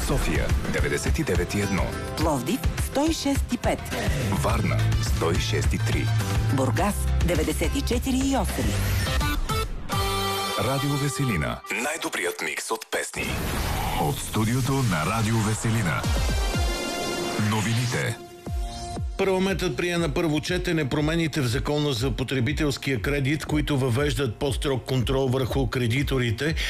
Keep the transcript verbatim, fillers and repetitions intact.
София деветдесет и девет и едно, Пловдив сто и шест и пет, Варна сто и шест и три, Бургас деветдесет и четири и осем. Радио Веселина. Най-добрият микс от песни. От студиото на Радио Веселина. Новините. Парламентът прие на първо четене промените в Закона за потребителския кредит, които въвеждат по-строг контрол върху кредиторите